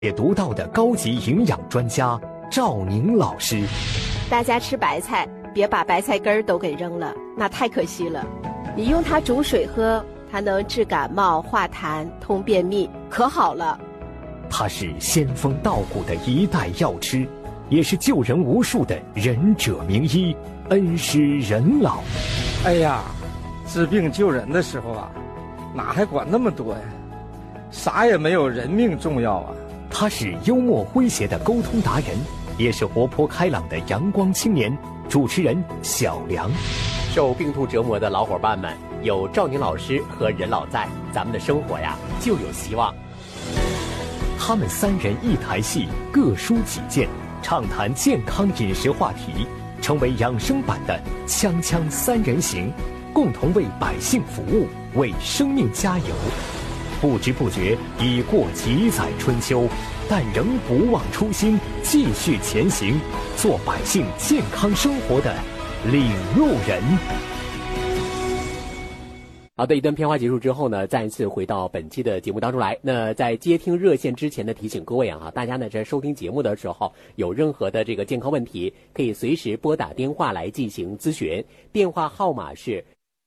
也独到的高级营养专家赵宁老师。 大家吃白菜，别把白菜根儿都给扔了，那太可惜了。你用它煮水喝，它能治感冒、化痰、通便秘，可好了。 它是仙风道骨的一代药师，也是救人无数的仁者名医，恩师任老。 哎呀，治病救人的时候啊，哪还管那么多呀？啥也没有人命重要啊。 他是幽默诙谐的沟通达人，也是活泼开朗的阳光青年。主持人小梁。 受病痛折磨的老伙伴们，有赵宁老师和任老在，咱们的生活呀就有希望。 他们三人一台戏，各抒己见，畅谈健康饮食话题，成为养生版的锵锵三人行，共同为百姓服务，为生命加油。不知不觉已过几载春秋，但仍不忘初心，继续前行，做百姓健康生活的领路人。 好的，一段片花结束之后呢，再一次回到本期的节目当中来。那在接听热线之前呢，提醒各位啊，大家呢在收听节目的时候，有任何的这个健康问题，可以随时拨打电话来进行咨询。电话号码是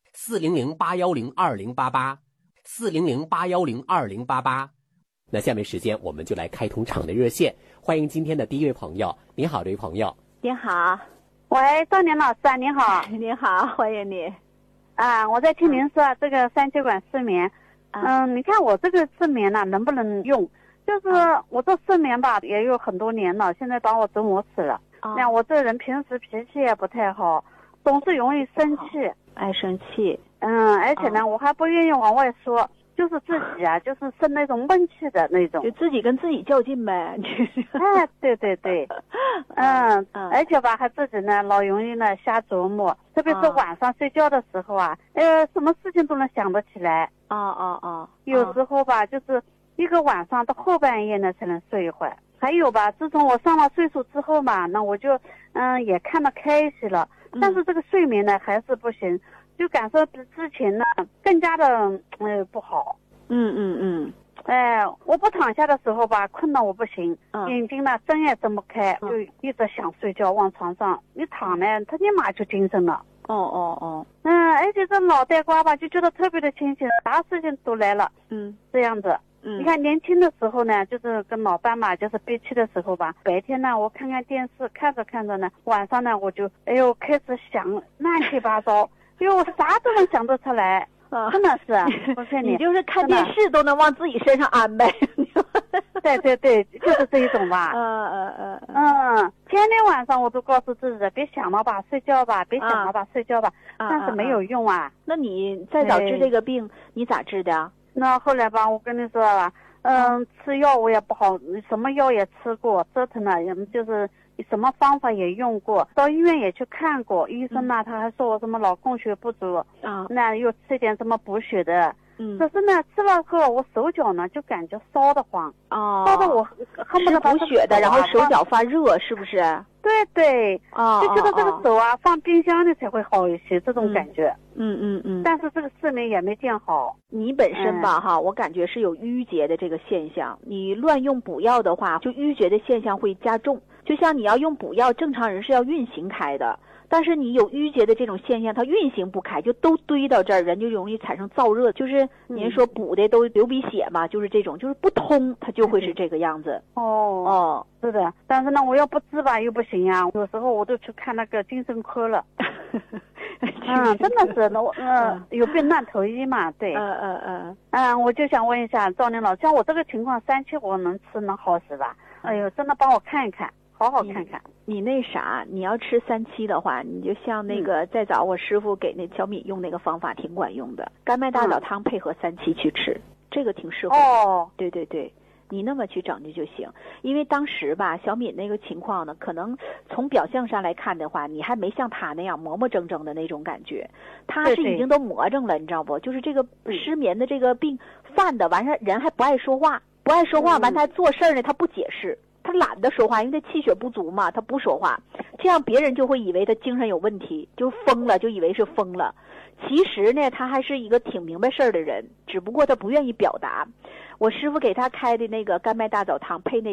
400-810-2088，400-810-2088。那下面时间我们就来开通场的热线，欢迎今天的第一位朋友。你好，这位朋友。 你好， 喂，赵宁老师啊，你好。 你好，欢迎你。 我在听您说这个三七管失眠。你看我这个失眠呢，能不能用？就是我这失眠吧，也有很多年了，现在把我折磨死了。那我这人平时脾气也不太好，总是容易生气， 爱生气。 而且呢，我还不愿意往外说，就是自己啊，就是生那种闷气的那种， 就自己跟自己较劲呗。 哎，对对对，而且吧，还自己呢老容易呢瞎琢磨，特别是晚上睡觉的时候啊，什么事情都能想得起来。有时候吧，就是一个晚上到后半夜呢才能睡一会儿。还有吧，自从我上了岁数之后嘛，那我就也看得开些了，但是这个睡眠呢还是不行。就感受比之前呢更加的不好。我不躺下的时候吧，困得我不行，眼睛呢睁也睁不开，就一直想睡觉，往床上一躺呢，他立马就精神了。而且这脑袋瓜吧，就觉得特别的清醒，啥事情都来了。这样子。你看年轻的时候呢，就是跟老伴嘛，就是憋气的时候吧，白天呢我看看电视，看着看着呢，晚上呢我就开始想乱七八糟。我啥都能想得出来，真的是，不骗你就是看电视都能往自己身上安呗。 对对对，就是这一种吧。天天晚上我都告诉自己，别想了吧，睡觉吧，别想了吧，睡觉吧。但是没有用啊。 那你再早治这个病，你咋治的？ 那后来吧，我跟你说吧，吃药我也不好，什么药也吃过，折腾了，就是什么方法也用过，到医院也去看过，医生呢他还说我什么脑供血不足那又吃点什么补血的。可是呢吃了后我手脚呢就感觉烧得慌，烧得我恨不得补血的，然后手脚发热，是不是？ 对对，就觉得这个手啊放冰箱里才会好一些，这种感觉。但是这个失眠也没见好。 你本身吧我感觉是有淤结的这个现象，你乱用补药的话，就淤结的现象会加重。就像你要用补药，正常人是要运行开的，但是你有淤结的这种现象，它运行不开，就都堆到这儿，人就容易产生燥热。就是您说补的都流鼻血嘛，就是这种，就是不通，它就会是这个样子。 是的。但是呢，我要不治吧又不行呀，有时候我都去看那个精神科了。真的是，有病乱投医嘛，对。我就想问一下赵宁老师，像我这个情况，3期我能吃能好是吧？真的帮我看一看。好好看看。 你那啥，你要吃3期的话，你就像那个再早我师傅给那小米用那个方法挺管用的，甘麦大枣汤配合3期去吃，这个挺适合的。对对对，你那么去整就行。因为当时吧，小敏那个情况呢，可能从表象上来看的话，你还没像他那样磨磨蹭蹭的那种感觉，他是已经都魔怔了，你知道不？就是这个失眠的这个病犯的，完事人还不爱说话，完他做事呢他不解释。他懒得说话，因为他气血不足嘛，他不说话。其这样别人就会以为他精神有问题，就疯了，就以为是疯了。其实呢，他还是一个挺明白事儿的人，只不过他不愿意表达。我师傅给他开的那个甘麦大枣汤配那